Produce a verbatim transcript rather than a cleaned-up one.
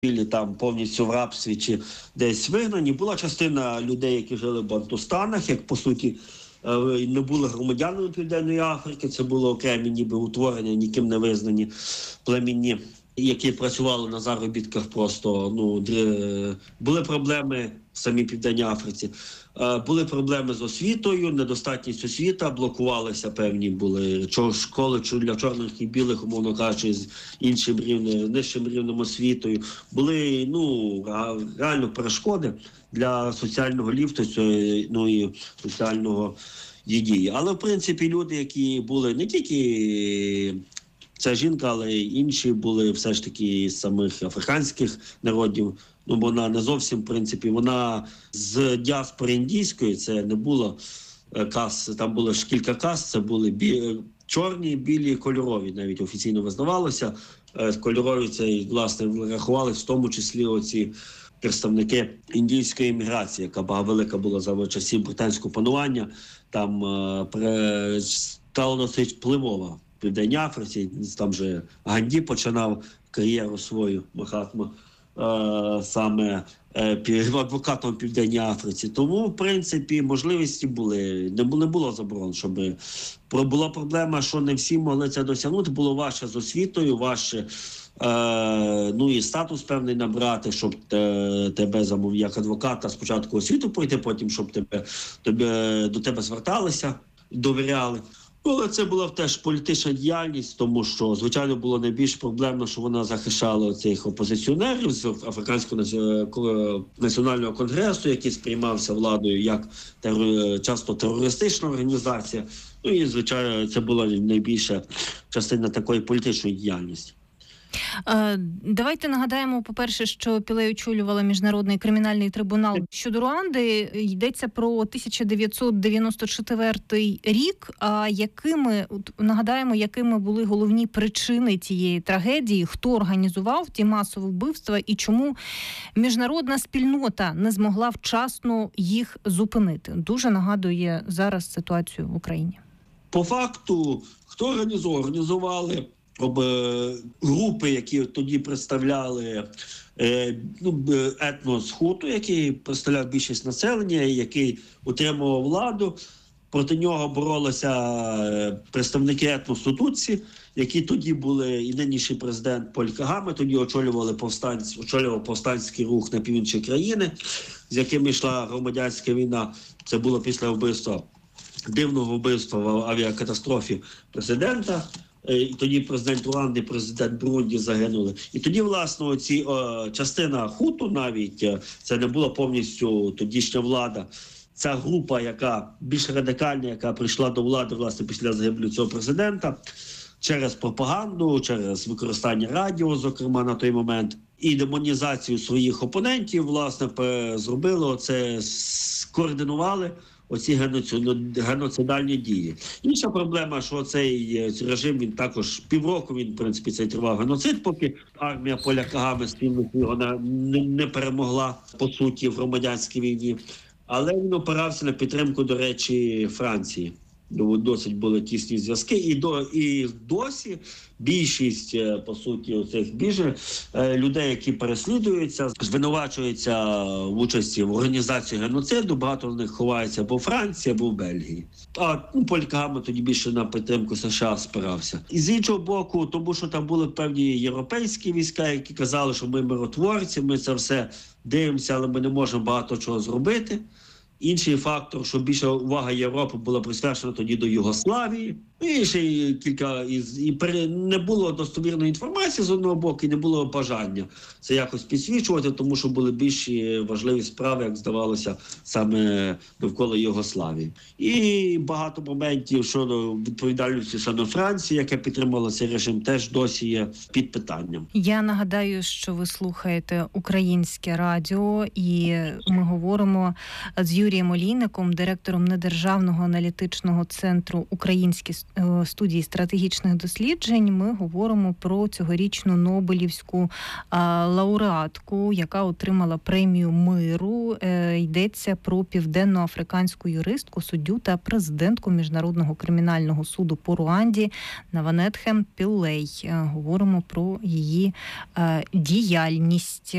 там повністю в рабстві чи десь вигнані. Була частина людей, які жили в Бантустанах, як по суті не були громадянами Південної Африки, це було окремі ніби утворення, ніким не визнані племінні, які працювали на заробітках просто. Ну, були проблеми в самій Південній Африці. Були проблеми з освітою, недостатність освіти, блокувалися певні були школи для чорних і білих, умовно кажучи, з іншим рівнем, нижчим рівнем освітою. Були, ну, реально перешкоди для соціального ліфту, ну, і соціального дії. Але, в принципі, люди, які були не тільки ця жінка, але й інші були все ж таки з самих африканських народів. Ну, бо вона не зовсім, в принципі, вона з діаспори індійської, це не було каст, там було ж кілька каст, це були бі... чорні, білі, кольорові, навіть офіційно визнавалося. Кольорові це, власне, рахували в тому числі оці представники індійської імміграції, яка велика була за часів британського панування, там е, стала досить впливова в Південній Африці, там же Ганді починав кар'єру свою, Махатма, е, саме е, адвокатом в Південній Африці. Тому, в принципі, можливості були, не було, не було заборон, щоб була проблема, що не всі могли це досягнути, було важче з освітою, важче Е, ну і статус певний набрати, щоб те, тебе замов як адвоката спочатку освіту пройти, потім щоб тебе, тебе до тебе зверталися, довіряли. Але це була теж політична діяльність, тому що, звичайно, було найбільш проблемно, що вона захищала цих опозиціонерів з Африканського національного конгресу, який сприймався владою як терор... часто терористична організація. Ну і, звичайно, це була найбільша частина такої політичної діяльності. Давайте нагадаємо, по-перше, що Пілей очолювала Міжнародний кримінальний трибунал. Щодо Руанди йдеться про тисяча дев'ятсот дев'яносто четвертий рік. А якими, нагадаємо, якими були головні причини цієї трагедії, хто організував ті масові вбивства і чому міжнародна спільнота не змогла вчасно їх зупинити? Дуже нагадує зараз ситуацію в Україні. По факту, хто організував? Організували групи, які тоді представляли е, ну, етнос Хуту, який представляв більшість населення, який утримував владу. Проти нього боролися представники етносу Тутсі, які тоді були, і нинішній президент Поль Кагаме, тоді очолювали повстанці, очолював повстанський рух на півночі країни, з яким йшла громадянська війна. Це було після вбивства, дивного вбивства в авіакатастрофі президента. І тоді президент Руанди, президент Бурунді загинули. І тоді, власне, оці, о, частина Хуту навіть, це не була повністю тодішня влада. Ця група, яка більш радикальна, яка прийшла до влади, власне, після загибелі цього президента, через пропаганду, через використання радіо, зокрема, на той момент, і демонізацію своїх опонентів, власне, зробили оце, скоординували оці геноцидальні дії. Інша проблема, що цей режим, він також півроку, він, в принципі, цей тривав геноцид, поки армія Поля Кагаме спільно його не, не перемогла, по суті, в громадянській війні. Але він опирався на підтримку, до речі, Франції. Досить були тісні зв'язки. І, до, і досі більшість, по суті, цих біженців, людей, які переслідуються, звинувачуються в участі в організації геноциду, багато з них ховаються або в Франції, або в Бельгії. А ну, Поль Кагаме тоді більше на підтримку США спирався. І з іншого боку, тому що там були певні європейські війська, які казали, що ми миротворці, ми це все дивимося, але ми не можемо багато чого зробити. Інший фактор, що більша увага Європи була присвячена тоді до Югославії. І ще й кілька із і не було достовірної інформації з одного боку, і не було бажання це якось підсвічувати, тому що були більш важливі справи, як здавалося, саме довкола Югославії. І багато моментів щодо відповідальності саме Франції, яка підтримала цей режим, теж досі є під питанням. Я нагадаю, що ви слухаєте Українське радіо, і ми говоримо з Юрієм Олійником, директором недержавного аналітичного центру «Українські студії стратегічних досліджень ми говоримо про цьогорічну Нобелівську лауреатку, яка отримала премію миру. Йдеться про південноафриканську юристку, суддю та президентку Міжнародного кримінального суду по Руанді Наванетхем Пілей. Говоримо про її діяльність.